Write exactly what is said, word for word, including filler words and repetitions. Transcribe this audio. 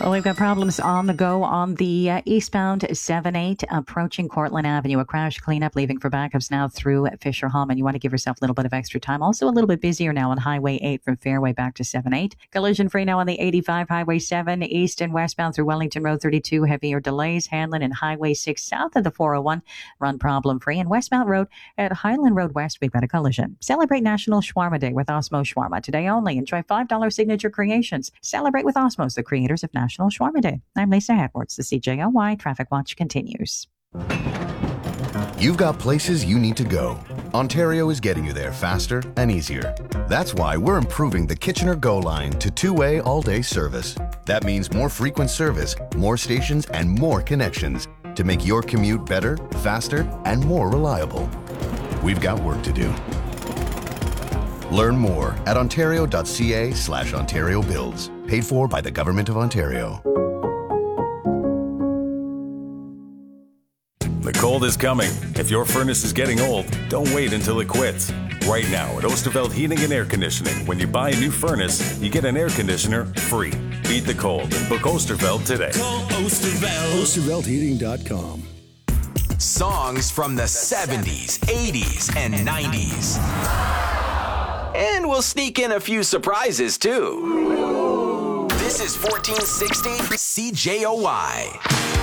Well, we've got problems on the go on the uh, eastbound seven eight approaching Cortland Avenue. A crash cleanup leaving for backups now through Fisher Holman. You want to give yourself a little bit of extra time. Also a little bit busier now on Highway eight from Fairway back to seven eight. Collision free now on the eighty-five, Highway seven, east and westbound through Wellington Road thirty-two. Heavier delays. Hanlon and Highway six south of the four oh one. Run problem free. And westbound road at Highland Road West, we've got a collision. Celebrate National Shawarma Day with Osmos Shawarma. Today only. Enjoy five dollars signature creations. Celebrate with Osmos, the creators of National Shawarma Day. I'm Lisa Edwards. The C J O Y Traffic Watch continues. You've got places you need to go. Ontario is getting you there faster and easier. That's why we're improving the Kitchener Go line to two-way all-day service. That means more frequent service, more stations, and more connections to make your commute better, faster, and more reliable. We've got work to do. Learn more at ontario.ca slash Ontario Builds. Paid for by the Government of Ontario. The cold is coming. If your furnace is getting old, don't wait until it quits. Right now at Oosterveld Heating and Air Conditioning, when you buy a new furnace, you get an air conditioner free. Beat the cold and book Oosterveld today. Call Oosterveld. Oosterveld Heating dot com. Songs from the seventies, eighties, and nineties. And we'll sneak in a few surprises, too. This is fourteen sixty C J O Y.